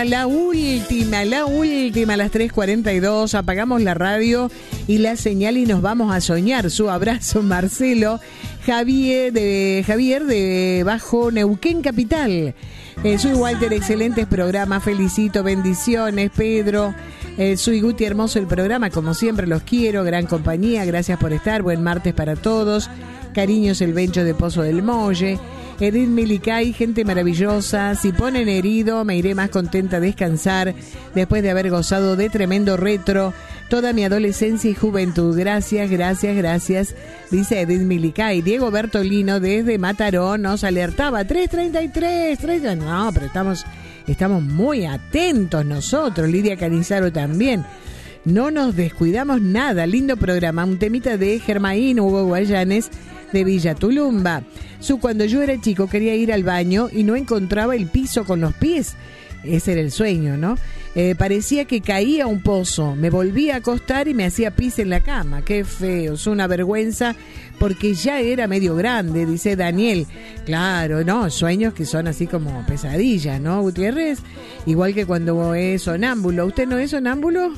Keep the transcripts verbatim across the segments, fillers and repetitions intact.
La última, la última, a las tres cuarenta y dos, apagamos la radio y la señal y nos vamos a soñar. Su abrazo, Marcelo. Javier de, Javier de Bajo Neuquén Capital. Eh, soy Walter, excelentes programas, felicito, bendiciones, Pedro. Eh, soy Guti, hermoso el programa, como siempre los quiero, gran compañía, gracias por estar, buen martes para todos. Cariños, el Bencho de Pozo del Molle. Edith Milicay, gente maravillosa. Si ponen herido, me iré más contenta a descansar después de haber gozado de tremendo retro toda mi adolescencia y juventud. Gracias, gracias, gracias, dice Edith Milicay. Diego Bertolino desde Mataró nos alertaba. tres treinta y tres, tres... No, pero estamos, estamos muy atentos nosotros. Lidia Canizaro también. No nos descuidamos nada. Lindo programa. Un temita de Germaín Hugo Guayanes de Villa Tulumba. Su cuando yo era chico quería ir al baño y no encontraba el piso con los pies. Ese era el sueño, ¿no? Eh, parecía que caía un pozo. Me volvía a acostar y me hacía pis en la cama. Qué feo, es una vergüenza porque ya era medio grande, dice Daniel. Claro, ¿no? Sueños que son así como pesadillas, ¿no, Gutiérrez? Igual que cuando es sonámbulo. ¿Usted no es sonámbulo?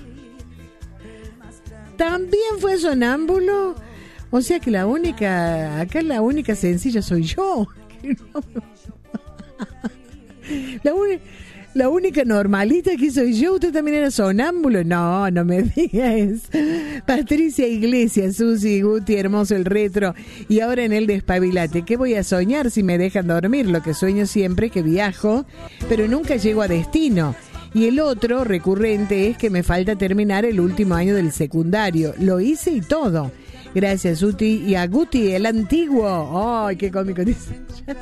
¿También fue sonámbulo? O sea que la única, acá la única sencilla soy yo. La, un, la única normalita que soy yo. ¿Usted también era sonámbulo? No, no me digas. Patricia Iglesias, Susi, Guti, hermoso el retro. Y ahora en el despabilate. ¿Qué voy a soñar si me dejan dormir? Lo que sueño siempre es que viajo, pero nunca llego a destino. Y el otro recurrente es que me falta terminar el último año del secundario. Lo hice y todo. Gracias, Uti. Y a Guti, el antiguo. ¡Ay, qué cómico! Dice.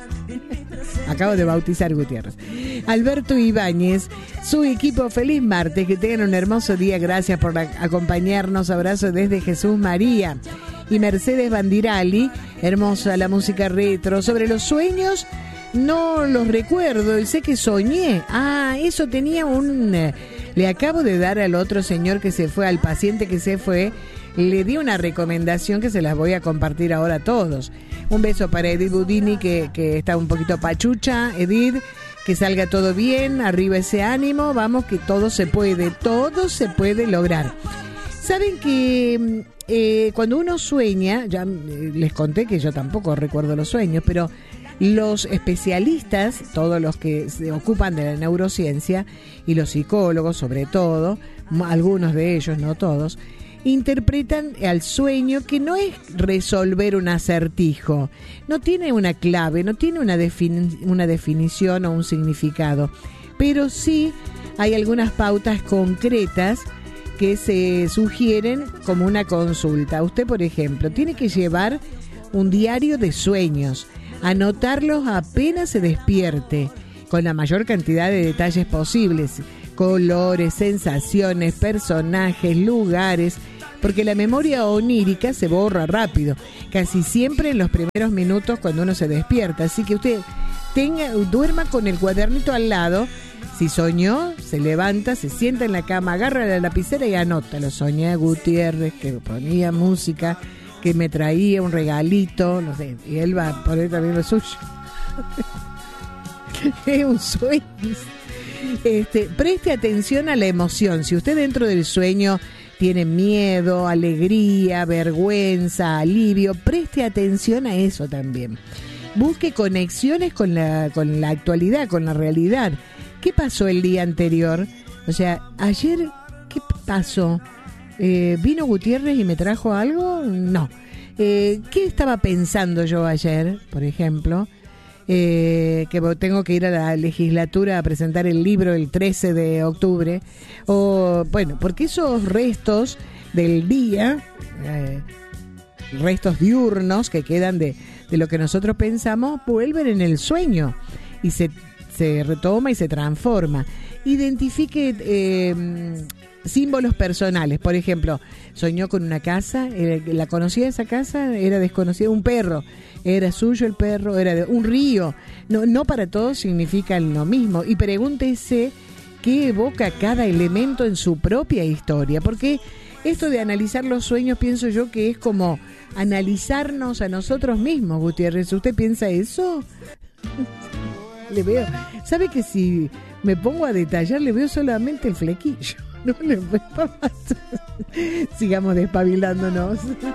Acabo de bautizar Gutiérrez. Alberto Ibáñez, su equipo, feliz martes. Que tengan un hermoso día. Gracias por acompañarnos. Abrazo desde Jesús María. Y Mercedes Bandirali, hermosa la música retro. Sobre los sueños, no los recuerdo. Y sé que soñé. Ah, eso tenía un... Le acabo de dar al otro señor que se fue, al paciente que se fue, le di una recomendación que se las voy a compartir ahora a todos. Un beso para Edith Budini, que, que está un poquito pachucha. Edith, que salga todo bien, arriba ese ánimo, vamos que todo se puede, todo se puede lograr. Saben que eh, cuando uno sueña, ya eh, les conté que yo tampoco recuerdo los sueños, pero los especialistas, todos los que se ocupan de la neurociencia y los psicólogos sobre todo, algunos de ellos, no todos, interpretan al sueño que no es resolver un acertijo, no tiene una clave, no tiene una, defini- una definición o un significado, pero sí hay algunas pautas concretas que se sugieren como una consulta. Usted, por ejemplo, tiene que llevar un diario de sueños, anotarlos apenas se despierte, con la mayor cantidad de detalles posibles, colores, sensaciones, personajes, lugares, porque la memoria onírica se borra rápido, casi siempre en los primeros minutos cuando uno se despierta, así que usted tenga, duerma con el cuadernito al lado. Si soñó, se levanta, se sienta en la cama, agarra la lapicera y anota. Lo soñé a Gutiérrez, que ponía música, que me traía un regalito, no sé, y él va a poner también lo suyo. Es un sueño. Este, preste atención a la emoción. Si usted dentro del sueño tiene miedo, alegría, vergüenza, alivio, preste atención a eso también. Busque conexiones con la, con la actualidad, con la realidad. ¿Qué pasó el día anterior? O sea, ayer, ¿qué pasó? Eh, ¿Vino Gutiérrez y me trajo algo? No. Eh, ¿Qué estaba pensando yo ayer, por ejemplo? Eh, que tengo que ir a la legislatura a presentar el libro el trece de octubre. O, bueno, porque esos restos del día, eh, restos diurnos que quedan de, de lo que nosotros pensamos, vuelven en el sueño y se, se retoma y se transforma. Identifique eh, símbolos personales. Por ejemplo, soñó con una casa, eh, la conocía esa casa, era desconocida, un perro, era suyo el perro, era de un río. No, no para todos significan lo mismo. Y pregúntese qué evoca cada elemento en su propia historia, porque esto de analizar los sueños, pienso yo que es como analizarnos a nosotros mismos, Gutiérrez. ¿Usted piensa eso? Le veo. ¿Sabe que si me pongo a detallar, le veo solamente el flequillo. No le veo más. Sigamos despabilándonos.